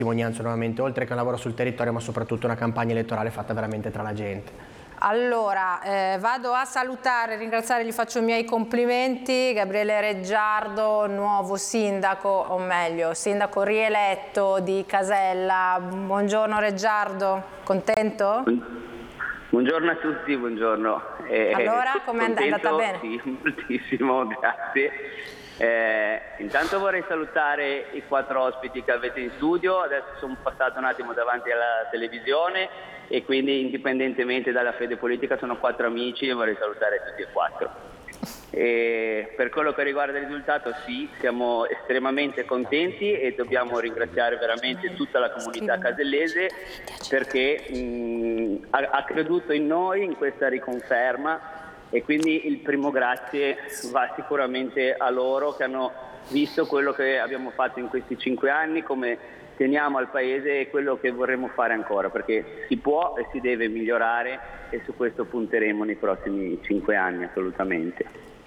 testimonianza nuovamente, oltre che un lavoro sul territorio, ma soprattutto una campagna elettorale fatta veramente tra la gente. Allora, vado a salutare, ringraziare, gli faccio i miei complimenti, Gabriele Reggiardo, nuovo sindaco, o meglio, sindaco rieletto di Casella. Buongiorno Reggiardo, contento? Buongiorno a tutti, buongiorno. Allora, com'è andata bene? Sì, moltissimo, grazie. Intanto vorrei salutare i 4 ospiti che avete in studio, adesso sono passato un attimo davanti alla televisione e quindi indipendentemente dalla fede politica sono 4 amici e vorrei salutare tutti e 4. E per quello che riguarda il risultato, sì, siamo estremamente contenti e dobbiamo ringraziare veramente tutta la comunità casellese perché ha creduto in noi, in questa riconferma, e quindi il primo grazie va sicuramente a loro che hanno visto quello che abbiamo fatto in questi 5 anni, come teniamo al Paese e quello che vorremmo fare ancora, perché si può e si deve migliorare e su questo punteremo nei prossimi 5 anni assolutamente.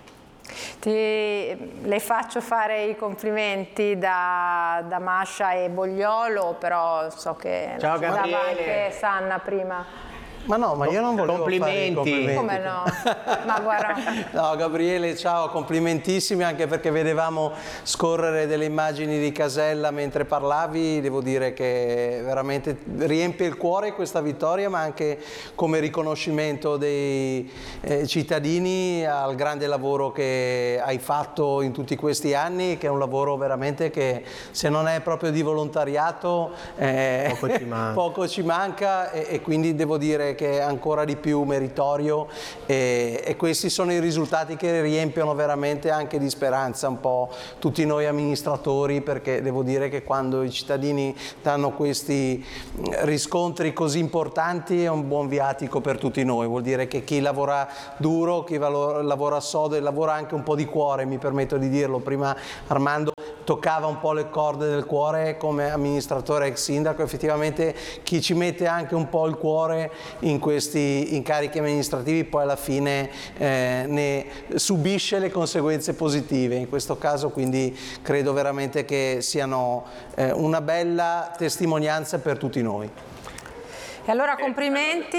Le faccio fare i complimenti da Mascia e Bogliolo, però so che ciao Gabriele, anche Sanna prima. Ma no, ma io non volevo fare i complimenti. Come no? Ma guarda. No, Gabriele, ciao, complimentissimi, anche perché vedevamo scorrere delle immagini di Casella mentre parlavi. Devo dire che veramente riempie il cuore questa vittoria, ma anche come riconoscimento dei cittadini al grande lavoro che hai fatto in tutti questi anni, che è un lavoro veramente che, se non è proprio di volontariato, poco ci manca e quindi devo dire che è ancora di più meritorio e questi sono i risultati che riempiono veramente anche di speranza un po' tutti noi amministratori, perché devo dire che quando i cittadini danno questi riscontri così importanti è un buon viatico per tutti noi, vuol dire che chi lavora duro, chi lavora sodo e lavora anche un po' di cuore, mi permetto di dirlo, prima Armando toccava un po' le corde del cuore come amministratore ex sindaco, effettivamente chi ci mette anche un po' il cuore in questi incarichi amministrativi poi alla fine ne subisce le conseguenze positive, in questo caso quindi credo veramente che siano una bella testimonianza per tutti noi. E allora complimenti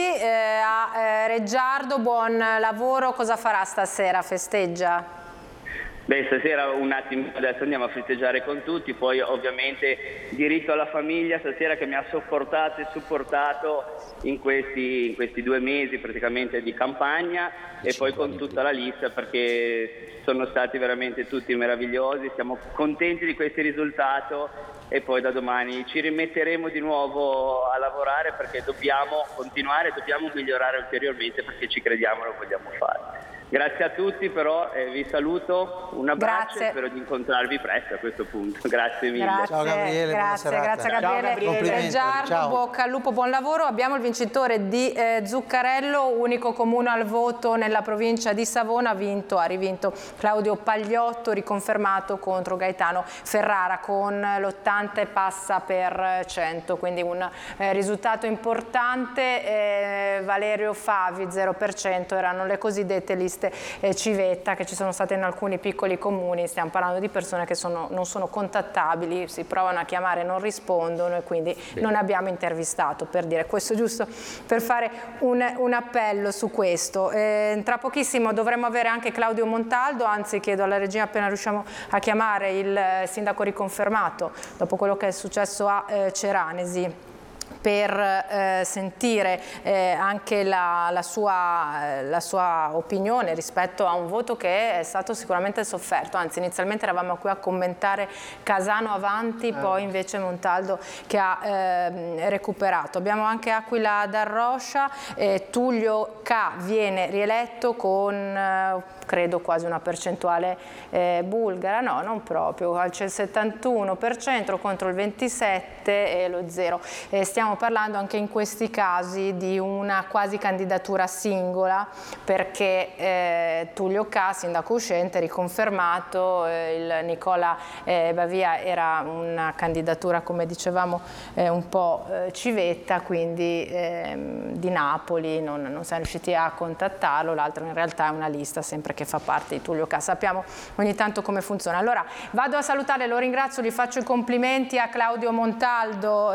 a Reggiardo, buon lavoro, cosa farà stasera? Festeggia? Beh, stasera un attimo, adesso andiamo a festeggiare con tutti, poi ovviamente diritto alla famiglia stasera che mi ha sopportato e supportato in questi 2 mesi praticamente di campagna e poi con tutta la lista, perché sono stati veramente tutti meravigliosi, siamo contenti di questo risultato e poi da domani ci rimetteremo di nuovo a lavorare perché dobbiamo continuare, dobbiamo migliorare ulteriormente perché ci crediamo e lo vogliamo fare. Grazie a tutti, però vi saluto, un abbraccio e spero di incontrarvi presto a questo punto. Grazie mille. Grazie, ciao Gabriele, grazie Gabriele. Reggiardo, bocca al lupo, buon lavoro. Abbiamo il vincitore di Zuccarello, unico comune al voto nella provincia di Savona, ha rivinto Claudio Pagliotto, riconfermato contro Gaetano Ferrara con l'80 e passa per 100, quindi un risultato importante. Valerio Favi 0%, erano le cosiddette liste civetta che ci sono state in alcuni piccoli comuni, stiamo parlando di persone che non sono contattabili, si provano a chiamare e non rispondono e quindi non abbiamo intervistato, per dire questo, giusto per fare un appello su questo. Tra pochissimo dovremmo avere anche Claudio Montaldo, anzi chiedo alla regia appena riusciamo a chiamare il sindaco riconfermato dopo quello che è successo a Ceranesi, per sentire anche la sua opinione rispetto a un voto che è stato sicuramente sofferto, anzi inizialmente eravamo qui a commentare Casano avanti, poi invece Montaldo che ha recuperato. Abbiamo anche Aquila d'Arroscia, Tullio K viene rieletto con credo quasi una percentuale bulgara, no, non proprio, c'è il 71% contro il 27% e lo 0. stiamo parlando anche in questi casi di una quasi candidatura singola, perché Tullio Ca, sindaco uscente, riconfermato, il Nicola Bavia era una candidatura, come dicevamo, un po' civetta, quindi di Napoli, non siamo riusciti a contattarlo, l'altro in realtà è una lista sempre che fa parte di Tullio Ca, sappiamo ogni tanto come funziona. Allora vado a salutare, lo ringrazio, gli faccio i complimenti a Claudio Montaldo,